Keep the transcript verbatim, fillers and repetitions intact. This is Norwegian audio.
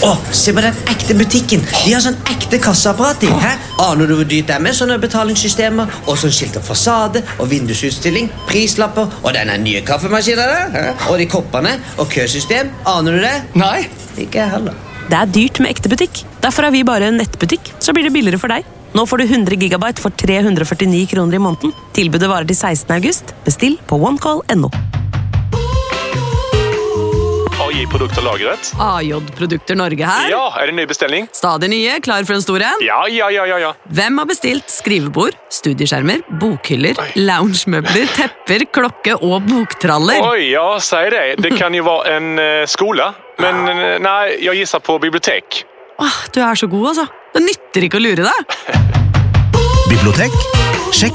Åh, se på den ekte butikken. De har sånn ekte kasseapparat i. Hæ? Aner du hvor dyrt det er med sånne betalingssystemer? Og sånn skilt av fasade og vindusutstilling, prislapper og denne nye kaffemaskinen der. Hæ? Og de koppene og køsystem. Aner du det? Nei. Ikke jeg heller. Det er dyrt med ekte butikk. Derfor har vi bare en nettbutikk, så blir det billigere for deg. Nå får du hundre gigabyte for tre hundre og førtini kroner i måneden. Tilbudet varer til sekstende august. Bestill på onecall punktum no. A J-produkterlagret. A J-produkter Norge her. Ja, er det en ny bestelling? Stadig nye, klar for en stor en. Ja, ja, ja, ja, ja. Hvem har bestilt skrivebord, studieskjermer, bokhyller, Oi. loungemøbler, tepper, klokke og boktraller? Oj, ja, säg det. Det kan ju vara en uh, skola. Men uh, nej, jag gissar på bibliotek. Åh, du er så god, altså. Det nytter ikke å lure deg. Bibliotek